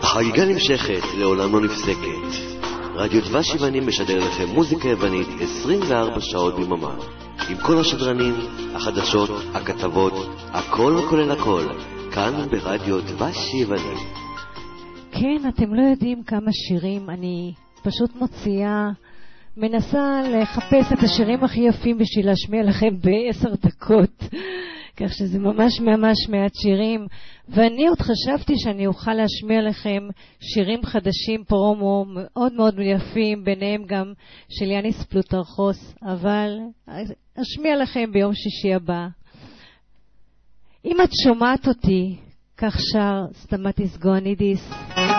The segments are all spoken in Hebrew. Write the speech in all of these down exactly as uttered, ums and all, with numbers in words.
החגיגה נמשכת, לעולם לא נפסקת. רדיו דבש יווני משדר לכם מוזיקה יוונית עשרים וארבע שעות ביממה. עם כל השדרנים, החדשות, הכתבות, הכל כולל הכל. כאן ברדיו דבש יווני. כן, אתם לא יודעים כמה שירים אני פשוט מוציאה. מנסה לחפש את השירים הכי יפים בשביל להשמיע לכם בעשר דקות. כך שזה ממש ממש מעט שירים. ואני עוד חשבתי שאני אוכל להשמיע לכם שירים חדשים פרומו מאוד מאוד יפים, ביניהם גם של יאניס פלוטרכוס, אבל אשמיע לכם ביום שישי הבא. אם את שומעת אותי, כך שר סטמטיס גואנידיס.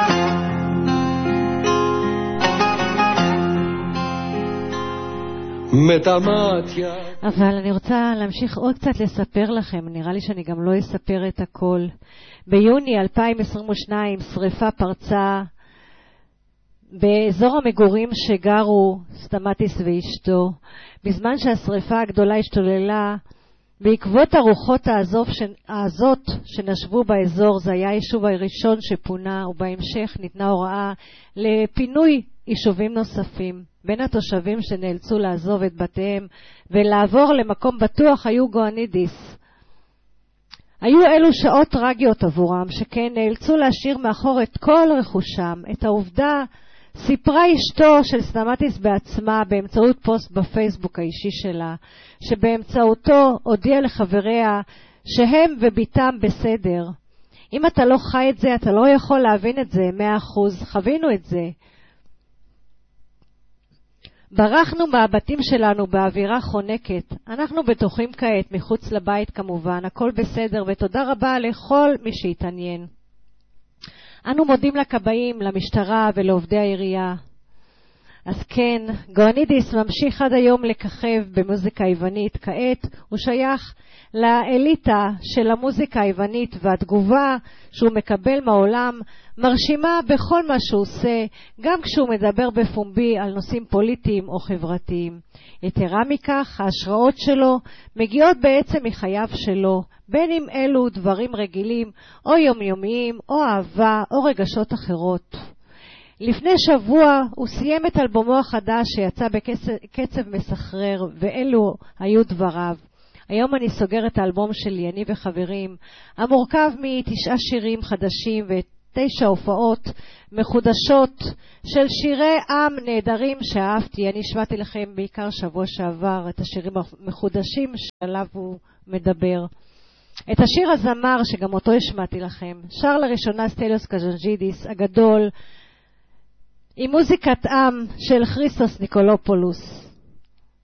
אבל אני רוצה להמשיך עוד קצת לספר לכם, נראה לי שאני גם לא אספר את הכל. ביוני אלפיים עשרים ושתיים שריפה פרצה באזור המגורים שגרו סטמטיס ואשתו. בזמן שהשריפה הגדולה השתוללה, בעקבות הרוחות העזות שנשבו באזור, זה היה היישוב הראשון שפונה, ובהמשך ניתנה הוראה לפינוי יישובים נוספים. בין התושבים שנאלצו לעזוב את בתיהם ולעבור למקום בטוח היו גואנידיס. היו אלו שעות טרגיות עבורם, שכן נאלצו להשאיר מאחור את כל רכושם. את העובדה סיפרה אשתו של סטמטיס בעצמה באמצעות פוסט בפייסבוק האישי שלה, שבאמצעותו הודיעה לחבריה שהם וביתם בסדר. אם אתה לא חי את זה, אתה לא יכול להבין את זה מאה אחוז. חווינו את זה. ברחנו מהבתים שלנו באווירה חונקת. אנחנו בטוחים כעת, מחוץ לבית כמובן, הכל בסדר, ותודה רבה לכל מי שהתעניין. אנו מודים לכבאים, למשטרה ולעובדי העירייה. אז כן, גואנידיס ממשיך עד היום לככב במוזיקה היוונית. כעת הוא שייך לאליטה של המוזיקה היוונית, והתגובה שהוא מקבל מהעולם מרשימה בכל מה שהוא עושה, גם כשהוא מדבר בפומבי על נושאים פוליטיים או חברתיים. יתרה מכך, ההשראות שלו מגיעות בעצם מחייו שלו, בין אם אלו דברים רגילים או יומיומיים או אהבה או רגשות אחרות. לפני שבוע הוא סיים את אלבומו החדש שיצא בקצב מסחרר, ואלו היו דבריו. היום אני סוגר את האלבום שלי, אני וחברים, המורכב מתשעה שירים חדשים ותשע הופעות מחודשות של שירי עם נהדרים שאהבתי. אני השמעתי לכם בעיקר שבוע שעבר את השירים המחודשים שעליו הוא מדבר. את השיר הזמר שגם אותו השמעתי לכם, שר לראשונה סטליוס קז'נג'ידיס הגדול, עם מוזיקת עם של כריסטוס ניקולופולוס.